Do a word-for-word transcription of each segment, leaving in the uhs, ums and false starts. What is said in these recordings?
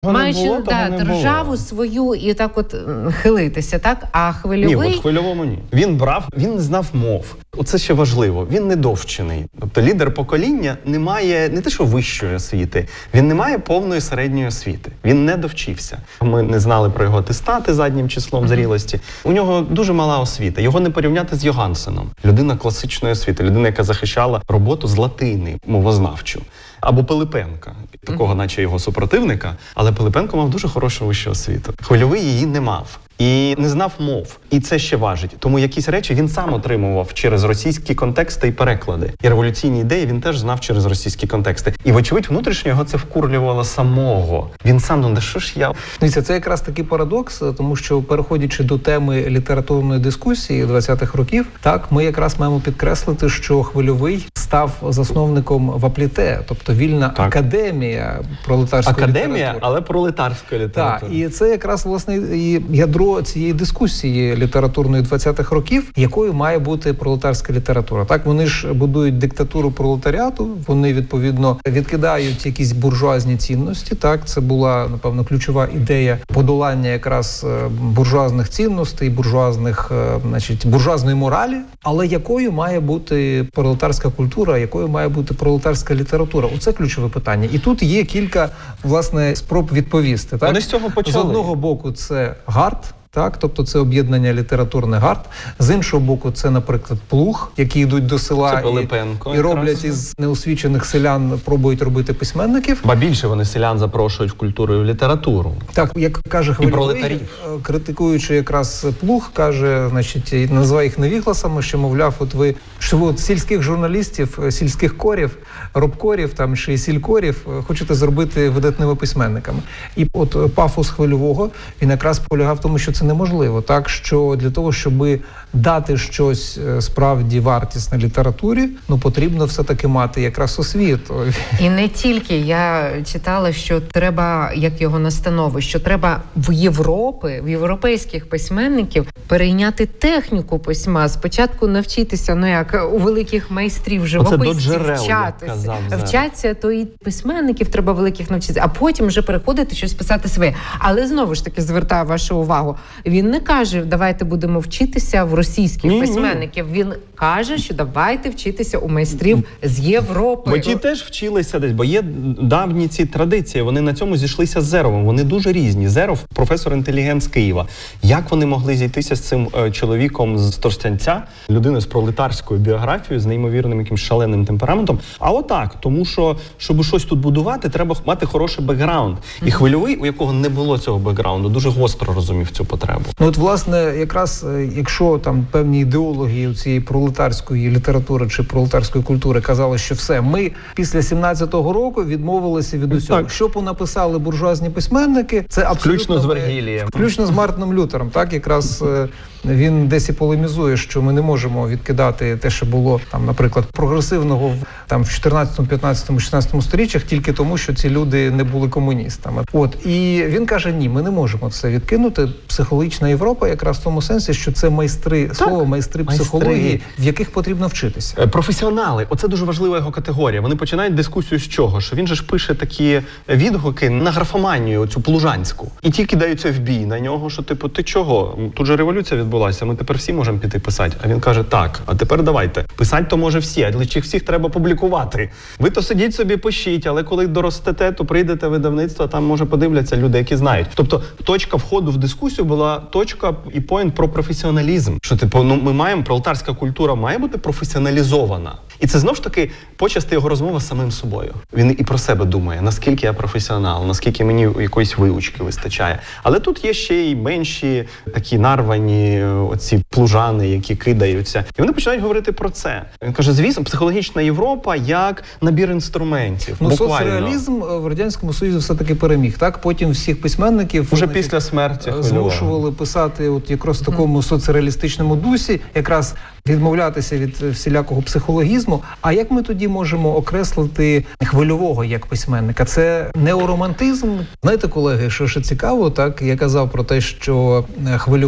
Маючи було, да, державу свою і так от хилитися, так? А Хвильовий... Ні, от Хвильовому ні. Він брав, він не знав мов. Оце ще важливо. Він не довчений. Тобто лідер покоління не має не те, що вищої освіти, він не має повної середньої освіти. Він не довчився. Ми не знали про його атестати заднім числом зрілості. У нього дуже мала освіта. Його не порівняти з Йогансеном. Людина класичної освіти, людина, яка захищала роботу з латини, мовознавчу. Або Пилипенка, такого наче його супротивника, але Пилипенко мав дуже хорошу вищу освіту. Хвильовий її не мав. І не знав мов. І це ще важить. Тому якісь речі він сам отримував через російські контексти і переклади. І революційні ідеї він теж знав через російські контексти. І, вочевидь, внутрішньо його це вкурлювало самого. Він сам думав, що ж я... Дивіться, це якраз такий парадокс, тому що, переходячи до теми літературної дискусії двадцятих років, так, ми якраз маємо підкреслити, що Хвильовий став засновником ВАПЛІТЕ, тобто вільна так. академія пролетарської академія, літератури. Академія, але пролетарської літератури. Так, і це якраз, власне, і ядро цієї дискусії літературної двадцятих років, якою має бути пролетарська література. Так, вони ж будують диктатуру пролетаріату, вони, відповідно, відкидають якісь буржуазні цінності. Так, це була, напевно, ключова ідея подолання якраз буржуазних цінностей, буржуазних, значить, буржуазної моралі. Але якою має бути пролетарська культура, якою має бути пролетарська література? Оце ключове питання. І тут є кілька, власне, спроб відповісти. Так? Вони з цього почали. З одного боку, це ГАРД, так, тобто це об'єднання літературний ГАРД. З іншого боку, це, наприклад, Плуг, які йдуть до села і, і роблять із неосвічених селян, пробують робити письменників. Ба більше вони селян запрошують в культуру і в літературу. Так, як каже Хвильовий, критикуючи якраз Плуг, каже, значить, називає їх невігласами, що, мовляв, от ви, що ви от сільських журналістів, сільських корів, робкорів там, чи сількорів хочете зробити видатними письменниками. І от пафос Хвильового, він якраз полягав в тому, що це неможливо. Так, що для того, щоб дати щось справді вартісне літературі, ну, потрібно все-таки мати якраз освіту. І не тільки. Я читала, що треба, як його настанови, що треба в Європи, в європейських письменників перейняти техніку письма. Спочатку навчитися, ну як у великих майстрів живописців вчатися. Вчаться, то і письменників треба великих навчитися, а потім вже переходити щось писати своє. Але знову ж таки звертаю вашу увагу, він не каже, давайте будемо вчитися в російських ні, письменників. Ні. Він каже, що давайте вчитися у майстрів з Європи. Бо ті теж вчилися десь, бо є давні ці традиції, вони на цьому зійшлися з Зеровим, вони дуже різні. Зеров – професор-інтелігент з Києва. Як вони могли зійтися з цим е, чоловіком з Тростянця, людиною з пролетарською біографією, з неймовірним якимсь шаленим темпераментом? А отак, тому що, щоб щось тут будувати, треба мати хороший бекграунд. І mm-hmm. Хвильовий, у якого не було цього бекграунду, дуже гостро розумів цю потребу. Ну от, власне, якраз, якщо там певні ідеології цієї пролетарської літератури чи пролетарської культури казали, що все, ми після сімнадцятого року відмовилися від усього. Так. Що понаписали буржуазні письменники, це абсолютно... Включно з Вергілієм. Включно з Мартином Лютером, так, якраз він десь і полемізує, що ми не можемо відкидати те, що було, там, наприклад, прогресивного там, в чотирнадцятому, п'ятнадцятому, шістнадцятому сторіччях, тільки тому, що ці люди не були комуністами. От. І він каже, ні, ми не можемо це відкинути. Психологічна Європа якраз в тому сенсі, що це майстри, так. слово майстри, майстри психології, в яких потрібно вчитися. Професіонали. Оце дуже важлива його категорія. Вони починають дискусію з чого? Що він же ж пише такі відгуки на графоманію, оцю плужанську. І ті кидаються в бій на нього, що типу, ти чого? Тут же революція відбулася, ми тепер всі можемо піти писати. А він каже, так, а тепер давайте. Писати то може всі, але чи всіх треба публікувати. Ви то сидіть собі, пишіть, але коли доростете, то прийдете в видавництво, там може подивляться люди, які знають. Тобто точка входу в дискусію була точка і поінт про професіоналізм. Що типу, ну ми маємо, пролетарська культура має бути професіоналізована. І це знову ж таки почасти його розмова з самим собою. Він і про себе думає, наскільки я професіонал, наскільки мені якоїсь виучки вистачає. Але тут є ще й менші такі нарвані оці плужани, які кидаються. І вони починають говорити про це. Він каже, звісно, психологічна Європа як набір інструментів. Ну, соцреалізм в Радянському Союзі все-таки переміг. Так, потім всіх письменників вже після смерті змушували писати от якраз в такому соцреалістичному дусі, якраз відмовлятися від всілякого психологізму. А як ми тоді можемо окреслити Хвильового як письменника? Це неоромантизм? Знаєте, колеги, що ще цікаво, так, я казав про те, що Хвильовий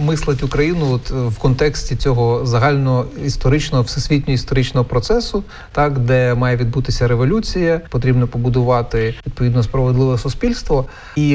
мислить Україну от в контексті цього загального історичного, всесвітнього історичного процесу, так, де має відбутися революція, потрібно побудувати відповідно справедливе суспільство. І